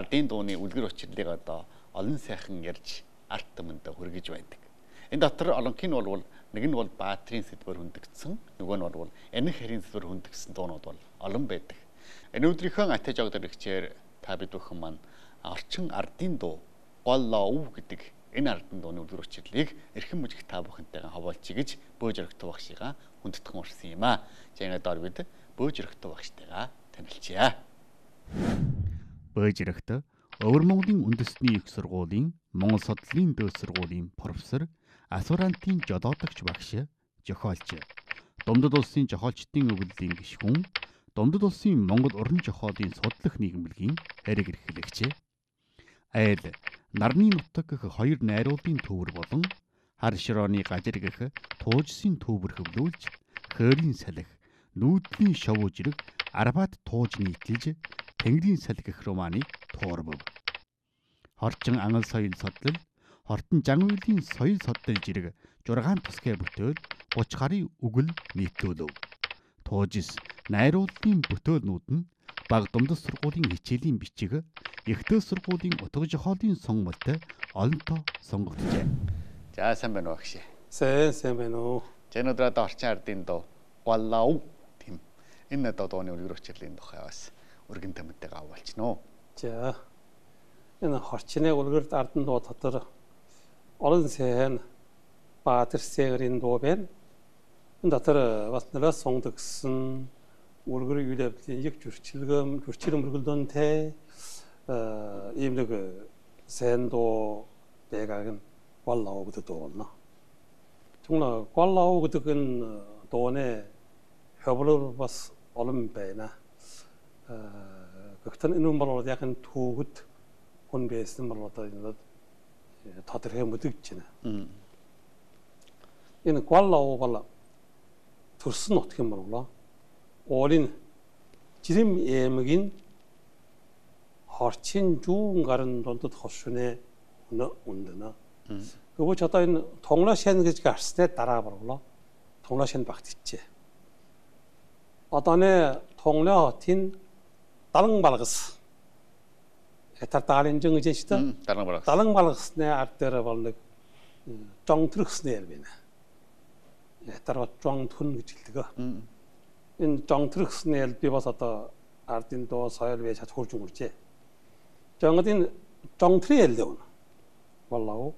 ардын дууны үлгэр учирлыг одоо олон сайхан ярьж арт түмэнд хүргэж байдаг. Энэ дотор олонх нь бол нэг нь бол баатрийн сэдвэр хөндөгдсөн, нөгөө нь бол эних харийн сэдвэр хөндөгдсөн дуунууд бол олон байдаг. Энэ өдрийнхөө атаж огдор гихчээр та бид бүхэн маань орчин ардын дуу голлоо гэдэг энэ ардын дууны үлгэр учирлыг эрхэм мужиг та бүхэнтэйгээ хаваалчий гэж бөөж өргөтөө багшигаа хүндэтгэн урсан юм аа. За энэ доор бид бөөж өргөтөө багштайгаа танилцъя. Бөөж өргөтөө Өвөр Монголын үндэсний их сургуулийн Монгол судлалын дээд сургуулийн профессор Асуурантын жолоодогч багш зохиолч. Дундад улсын зохиолчдын өвлөлийн гишүүн, Дундад улсын Монгол уран зохиолын судлах нийгэмлэгийн хэрэг эрхлэгч. Айл нарны нутаг гэх хоёр найруулгын төвөр болон хар широоны гажир гэх туужсын төвөр хөвлүүлж, хөөрийн салхи, нүүдлийн шовуу жирэг арбат тууж нийтэлж, тэнгэрийн салхи гэх романыг туурвав. Хорчин ангал соёл судлал, Хортон Жангүйлийн соёл судлал жирэг 6 тусгай бүтээл 30 гаруй үгэл нийтлүүлв. Туужс найруулгын бүтээлнүүд нь баг Дундад сургуулийн хичээлийн бичиг, Ихтэй сургуулийн утга зохиолын сонгуультай олонтоо сонголжээ. За сайн байна уу багш? Сайн байна уу. Өнөөдөр орчин ардын дуу голлоо тийм. Энэ дууны үлгэр учирлын тухай бас өргөн тэмдэгтэй аваалчихно. За энэ хорчны үлгэр ардын дуу дотор олон сайн баатар сэгрийн дуу байна. Энэ дотор бас нэлээд сонгогдсон үлгэр үйл явдлын их зөрчилгөм мөргөлдөөнтэй ийм нэг сайн дуу байгааг нь голлоо гэдэг дуу болно. Тэгвэл голлоо гэдэг энэ дууны хөвлөр бас олон байна. Гэхдээ энэ бол яг нь түүхэд хүн байсан бол одоо энэ тодорхой мэдэгдэж байна. Энэ голлоо бол төрсөн нутг юм болоо. Өөрийн жирэм эмгийн хорчин жуун гарын дундад хошвны үндэнэ. Тэгвэл одоо энэ Тунглашин гэж гарсны дараа болоо. Тунглашин багтчихжээ. Одоо Тунглаа хотын Далан балгас. Этар даалинжин гэж шүү дээ. Далан балгасны ард дээр бол нэг жонтрөхснэ байна. Этар жонтхүн гэж хэлдэг. Энэ жонтрөхснэ би бас одоо ардын доо соёл байж хурж өнгөрчээ. Жонгодын жонтрийн яллаа. Болоо.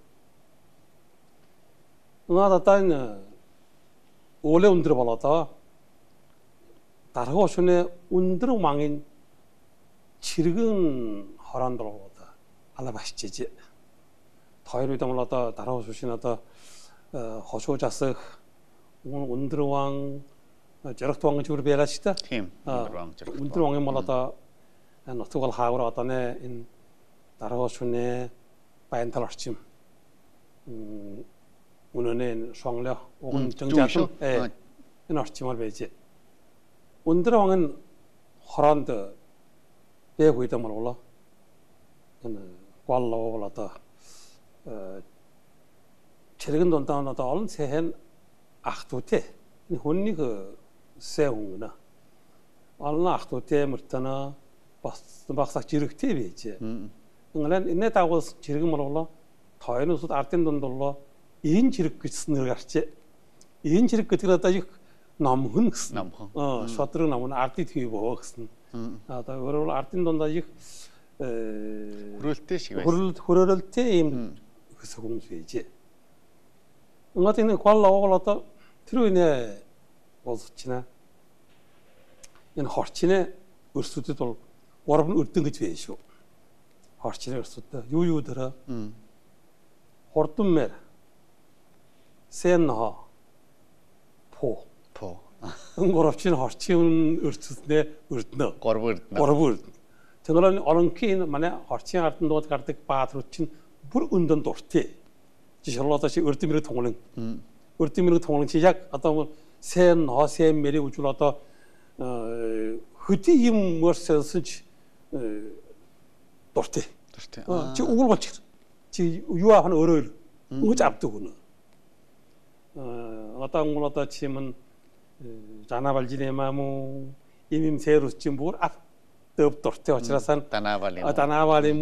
Надад энэ өлөө өндөр болоо. Дарга шөнө өндөр мангын чиргэн хороонд болоо алаа башчиж. Хоёр үед бол одоо дарга шүшин одоо хошууж асах өндөр ван жаргат ван гэж үр байлаа шүү дээ. Тийм. Өндөр ван юм бол одоо нутаг бол хаагур одоо энэ дарга шөнө баянтал орчим үнэнэ шонглоо уган 정자tum энэ орчмоор байж. Өндөр ван хороонд бэг үйдэ болоо. Энэ голлоо бол одоо чиргэн дундаа одоо олон сайхан ах トゥ те. Энэ хүннийг сайн хүн нэ. Олон ах トゥ те мөртөнө багсах жирэгтэй байж. Инглен энэ дагуулс жиргэн болоо. Тойносд ардын дунд болоо. Энэ жирэг гэсэн нэр гарчээ. Энэ жирэг гэдэг нь одоо их номхон гэсэн. Номхон. Шодрог ном нь ардын төв бөө гэсэн. Одоо өөрөөр ардын дундаа их хөрөлттэй шиг байсан. Хөрөлттэй юм хэсэг хүмүүс байж. Ингээд энэ голлоо бол одоо тэр үеэ болчихно. Энэ хорчны өрсөдөд бол урам өрдөн гэж байна шүү. Хорчны өрсөд юу дөрөө хурдан мэр сэнноо по өнгөрөвчин хорчин өрсөднээ өрднө. Горвөрднө. Тэгвэл олонхын манай хорчин ардын дууд гардаг баатрууд чинь бүр өндөнд дуртай. Жишээлбэл чи өрдмөрөг тунгалан. Өрдмөрөг тунгалан чи яг одоо сэн мэрийг үжил одоо хөдий юм мөрсөнч дуртай. Чи угуул болчих. Чи юу аах нь өөрөө өгж авдаг хүн. Одоо өнгөл одоо чимэн жанавалжин ямаму имим серус чинь бүр ав дэв дуртай учраас данавал